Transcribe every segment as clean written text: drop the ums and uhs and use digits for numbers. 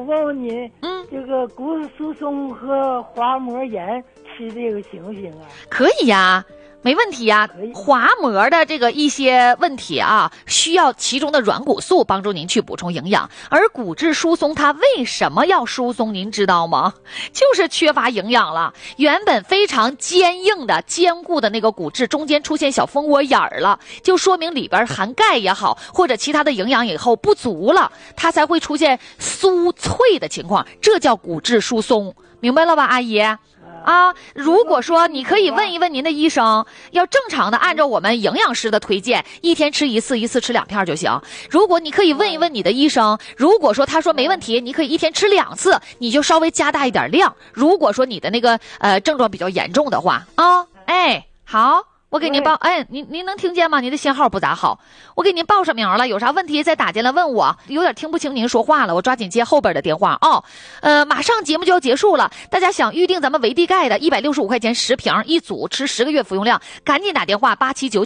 问问你，这个骨质疏松和滑膜炎吃这个行不行啊？ 可以呀。没问题呀，滑膜的这个一些问题啊，需要其中的软骨素帮助您去补充营养。而骨质疏松它为什么要疏松，您知道吗？就是缺乏营养了。原本非常坚硬的、坚固的那个骨质中间出现小蜂窝眼儿了，就说明里边含钙也好，或者其他的营养以后不足了，它才会出现酥脆的情况，这叫骨质疏松，明白了吧，阿姨？如果说你可以问一问您的医生，要正常的按照我们营养师的推荐，一天吃一次，一次吃2片就行。如果你可以问一问你的医生，如果说他说没问题，你可以一天吃2次，你就稍微加大一点量。如果说你的那个症状比较严重的话好。我给您报，您能听见吗？您的信号不咋好，我给您报上名了，有啥问题再打进来问我。有点听不清您说话了，我抓紧接后边的电话马上节目就要结束了，大家想预定咱们维地钙的165块钱10瓶一组，吃10个月服用量，赶紧打电话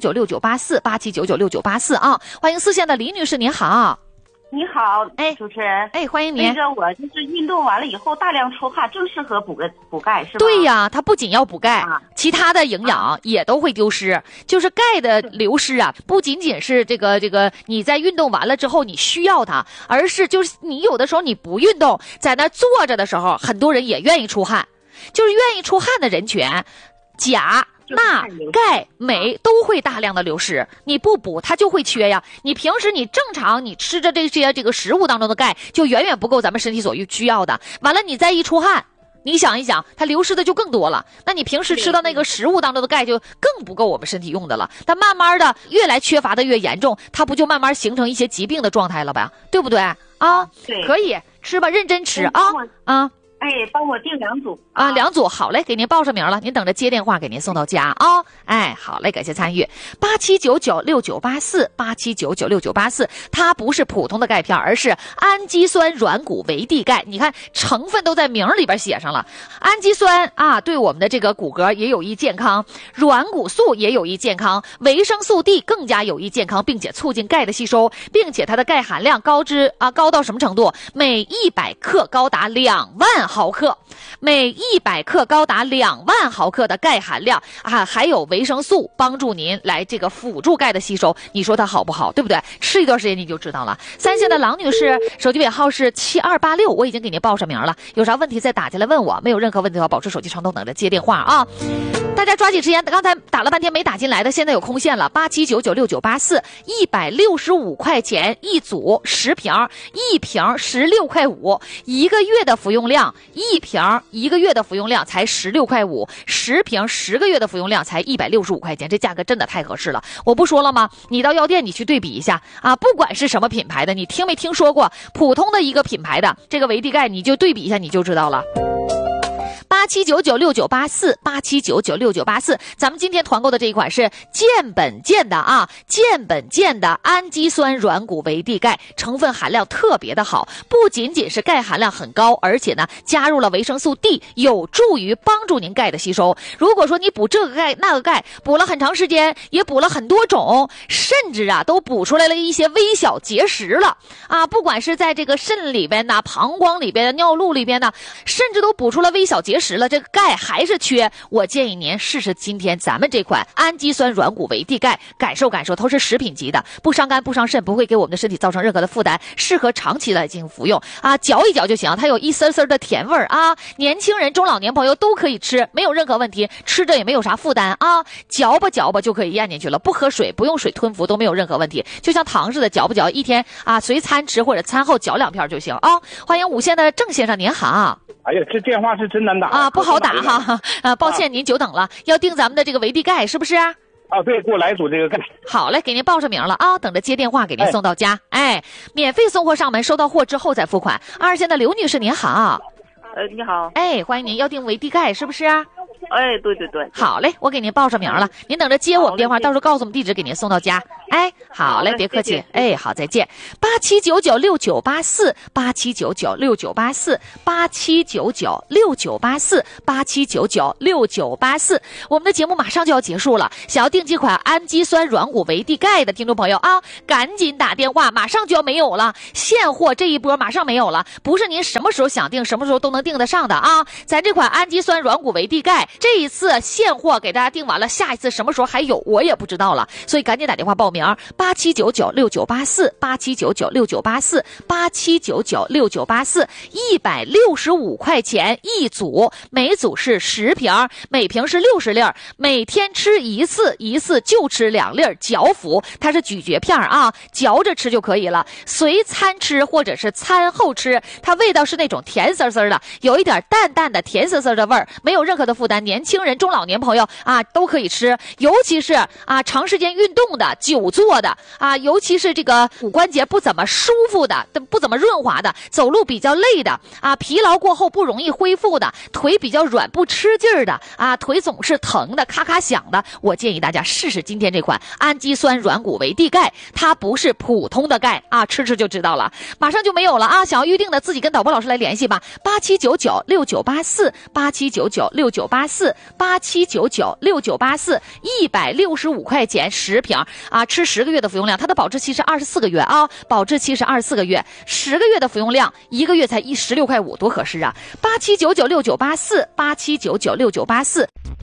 8799698487996984啊！欢迎四线的李女士，您好。 你好，主持人， 欢迎您。 那个我就是运动完了以后大量出汗，正适合补钙是吧？ 对呀，它不仅要补钙，其他的营养也都会丢失。就是钙的流失啊，不仅仅是这个你在运动完了之后你需要它，而是就是你有的时候你不运动，在那坐着的时候，很多人也愿意出汗，就是愿意出汗的人群，钾、钠、钙、镁都会大量的流失，你不补它就会缺呀。你平时你正常你吃着这些食物当中的钙就远远不够咱们身体所需要的，完了你再一出汗，你想一想它流失的就更多了，那你平时吃到那个食物当中的钙就更不够我们身体用的了，它慢慢的越来缺乏的越严重，它不就慢慢形成一些疾病的状态了吧，对不对对， 可以吃吧，认真吃帮我订2组 2组，好嘞，给您报上名了，您等着接电话给您送到家好嘞，感谢参与。8799698487996984，它不是普通的钙片，而是氨基酸软骨维地钙，你看成分都在名里边写上了。氨基酸对我们的这个骨骼也有益健康，软骨素也有益健康，维生素 D 更加有益健康，并且促进钙的吸收，并且它的钙含量高到什么程度？每100克高达2万毫克，每100克高达2万毫克的钙含量还有维生素帮助您来这个辅助钙的吸收，你说它好不好？对不对？吃一段时间你就知道了。三线的郎女士，手机尾号是7286，我已经给您报上名了，有啥问题再打进来问我，没有任何问题的话保持手机畅通，等着接电话大家抓紧时间，刚才打了半天没打进来的，现在有空线了，87996984，165块钱一组10瓶，1瓶16块5，一个月的服用量，1瓶1个月的服用量才16块5，10瓶10个月的服用量才165块钱，这价格真的太合适了。我不说了吗？你到药店你去对比一下不管是什么品牌的，你听没听说过普通的一个品牌的这个维地钙，你就对比一下你就知道了。87996984，87996984，咱们今天团购的这一款是健本健的健本健的氨基酸软骨维地钙，成分含量特别的好，不仅仅是钙含量很高，而且呢加入了维生素 D， 有助于帮助您钙的吸收。如果说你补这个钙那个钙，补了很长时间，也补了很多种，甚至都补出来了一些微小结石了不管是在这个肾里边呢、膀胱里边的、尿路里边呢，甚至都补出了微小结石了，这个钙还是缺。我建议您试试今天咱们这款氨基酸软骨维地钙，感受感受，它是食品级的，不伤肝不伤肾，不会给我们的身体造成任何的负担，适合长期来进行服用嚼一嚼就行，它有一丝丝的甜味年轻人中老年朋友都可以吃，没有任何问题，吃着也没有啥负担嚼吧嚼吧就可以咽进去了，不喝水不用水吞服都没有任何问题，就像糖似的，嚼不嚼一天随餐吃或者餐后嚼2片就行欢迎5线的郑先生，您好。 哎呀，这电话是真难打不好打抱歉您久等了，要订咱们的这个维地钙是不是对，给我来一组这个钙。 好嘞，给您报上名了等着接电话给您送到家免费送货上门，收到货之后再付款。2线的刘女士您好。 你好。 欢迎您，要订维地钙是不是哎，对对对。 好嘞，我给您报上名了，您等着接我们电话，到时候告诉我们地址，给您送到家。哎，好嘞，别客气。哎，好，再见。87996984，87996984，87996984，我们的节目马上就要结束了，想要订几款氨基酸软骨维 D 钙的听众朋友啊，赶紧打电话，马上就要没有了，现货这一波马上没有了，不是您什么时候想订什么时候都能订得上的啊。咱这款氨基酸软骨维 D 钙这一次现货给大家订完了，下一次什么时候还有我也不知道了，所以赶紧打电话报名，87996984，87996984，87996984，165块钱一组，每组是10瓶，每瓶是60粒，每天吃一次，一次就吃2粒，嚼服，它是咀嚼片啊，嚼着吃就可以了，随餐吃或者是餐后吃，它味道是那种甜丝丝的，有一点淡淡的甜丝丝的味儿，没有任何的负担，年轻人中老年朋友啊都可以吃，尤其是啊长时间运动的、久坐的啊，尤其是这个骨关节不怎么舒服的、不怎么润滑的、走路比较累的啊，疲劳过后不容易恢复的、腿比较软不吃劲儿的啊，腿总是疼的、咔咔响的，我建议大家试试今天这款氨基酸软骨维 D 钙，它不是普通的钙啊，吃吃就知道了，马上就没有了啊！想要预定的自己跟导播老师来联系吧，87996984，87996984，165块钱10瓶啊，吃10个月的服用量，它的保质期是24个月啊，保质期是24个月，10个月的服用量，1个月才16.5块，多合适啊！87996984，87996984。